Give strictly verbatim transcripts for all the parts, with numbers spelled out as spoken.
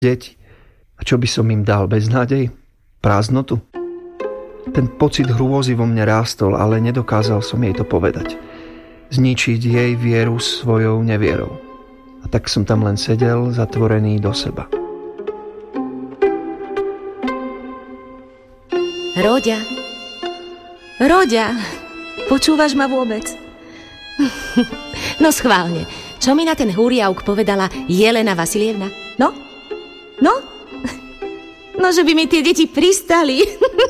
deti. A čo by som im dal? Beznádej? Prázdnotu? Ten pocit hrôzy vo mne rástol, ale nedokázal som jej to povedať. Zničiť jej vieru svojou nevierou. A tak som tam len sedel, zatvorený do seba. Róďa. Róďa. Počúvaš ma vôbec? No schválne. Čo mi na ten húriavk povedala Jelena Vasilievna? No? No? No, že by mi tie deti pristali.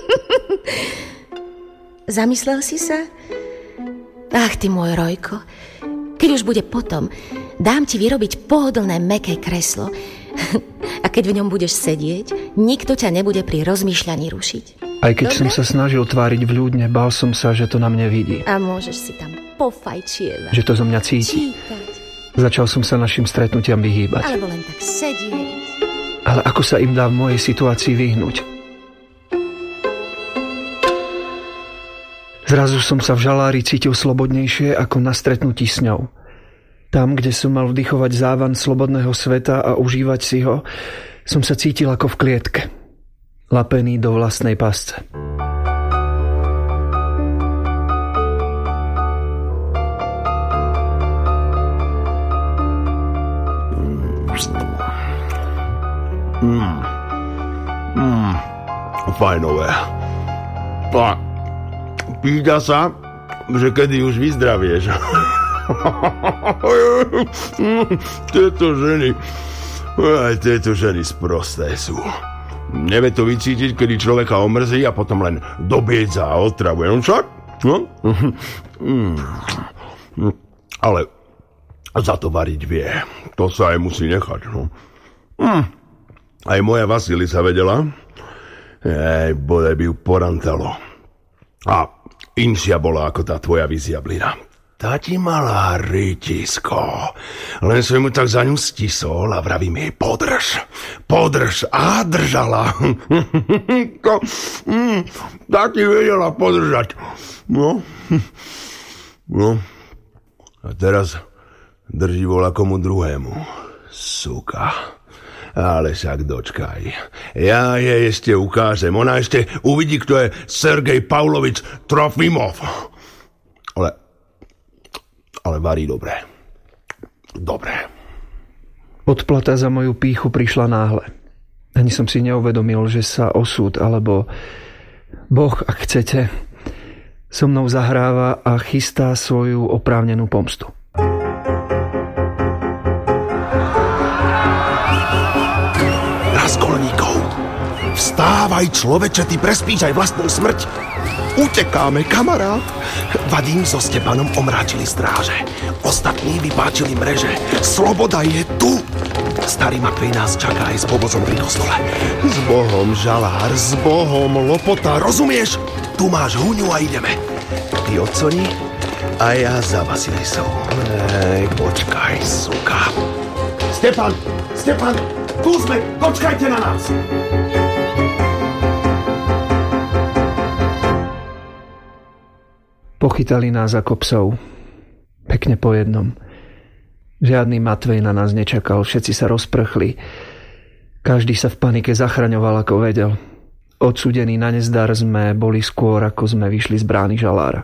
Zamyslel si sa? Ach, ty môj Rojko. Keď už bude potom, dám ti vyrobiť pohodlné mäkké kreslo. A keď v ňom budeš sedieť, nikto ťa nebude pri rozmýšľaní rušiť. Aj keď Dobre? som sa snažil tváriť vľúdne, bál som sa, že to na mne vidí. A môžeš si tam pofajčievať. Že to zo mňa cíti. Čítať. Začal som sa našim stretnutiam vyhýbať. Alebo len tak sedieť. Ale ako sa im dá v mojej situácii vyhnúť? Zrazu som sa v žalári cítil slobodnejšie ako na stretnutí s ňou. Tam, kde som mal vdychovať závan slobodného sveta a užívať si ho, som sa cítil ako v klietke. Lapený do vlastnej pasce. Mm. Mm. Fajnové. A pýta sa, že kedy už vyzdravieš. Tieto ženy, aj tieto ženy sprosté sú. Nevie to vycítiť, kedy človeka omrzí a potom len dobiedza a otravuje. No však? No? Mm. Ale za to variť vie. To sa aj musí nechať. No. Mm. Aj moja Vasili sa vedela. Ej, bodaj by ju porantalo. A inšia bola ako tá tvoja vyziablina. Tá ti malá rytisko. Len som mu tak za ňu stisol a vravím jej podrž. Podrž. A držala. to, mm, tá ti vedela podržať. No. No. A teraz drží vola komu druhému. Suka. Ale však dočkaj. Ja jej ešte ukážem. Ona ešte uvidí, kto je Sergej Pavlovič Trofimov. Ale, ale varí dobre. Dobre. Odplata za moju pýchu prišla náhle. Ani som si neuvedomil, že sa osud, alebo Boh, ak chcete, so mnou zahráva a chystá svoju oprávnenú pomstu. Raskolníkov, vstávaj, človeče, ty prespíš aj vlastnú smrť. Utekáme, kamarát. Vadim so Stepanom omráčili stráže. Ostatní vypáčili mreže. Sloboda je tu. Starý Matvej nás čaká aj s povozom pri kostole. S Bohom, žalár, s Bohom, lopota, rozumieš? Tu máš huňu a ideme. Ty odsoni a ja za Vasilisou. Ej, počkaj, suka. Stepan, Stepan, tu sme, počkajte na nás. Pochytali nás ako psov. Pekne po jednom. Žiadny Matvej na nás nečakal, všetci sa rozprchli. Každý sa v panike zachraňoval, ako vedel. Odsúdení na nezdar sme boli skôr, ako sme vyšli z brány žalára.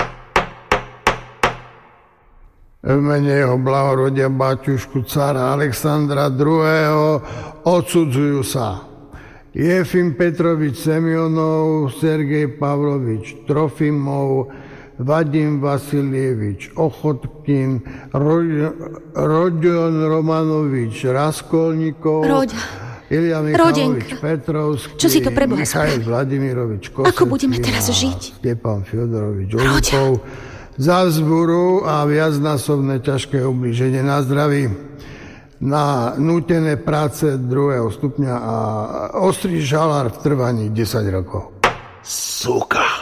V mene jeho blahorodia baťušku cara Alexandra druhého. odsudzujú sa Jefim Petrovič Semionov, Sergej Pavlovič Trofimov, Vadim Vasilievič Ochotkin, Rodion Romanovič Raskolníkov, Roďa. Ilia Michalovič Petrovský, Čo si to pre Boha Michail Vladimirovič Kosecký, ako budeme teraz žiť? Stepan Fjodorovič Olupov za vzburu a viacnásobné ťažké ublíženie na zdraví, na nútené práce druhého stupňa a ostrý žalár v trvaní desať rokov. Suka!